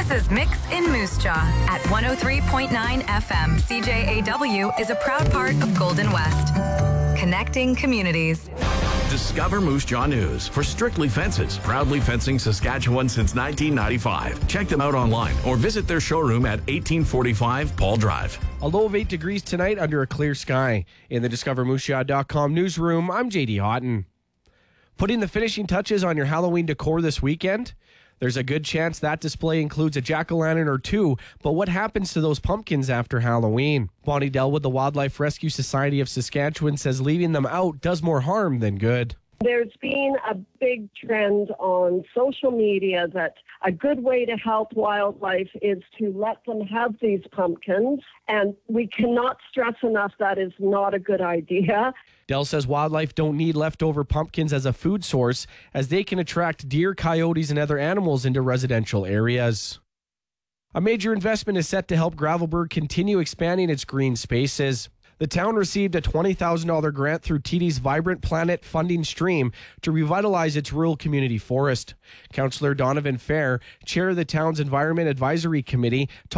This is Mix in Moose Jaw at 103.9 FM. CJAW is a proud part of Golden West. Connecting communities. Discover Moose Jaw News for Strictly Fences, proudly fencing Saskatchewan since 1995. Check them out online or visit their showroom at 1845 Paul Drive. A low of 8 degrees tonight under a clear sky. In the DiscoverMooseJaw.com newsroom, I'm JD Houghton. Putting the finishing touches on your Halloween decor this weekend? There's a good chance that display includes a jack-o'-lantern or two, but what happens to those pumpkins after Halloween? Bonnie Dell with the Wildlife Rescue Society of Saskatchewan says leaving them out does more harm than good. There's been a big trend on social media that a good way to help wildlife is to let them have these pumpkins, and we cannot stress enough that is not a good idea. Dell says wildlife don't need leftover pumpkins as a food source, as they can attract deer, coyotes, and other animals into residential areas. A major investment is set to help Gravelbourg continue expanding its green spaces. The town received a $20,000 grant through TD's Vibrant Planet funding stream to revitalize its rural community forest. Councillor Donovan Fair, chair of the town's Environment Advisory Committee,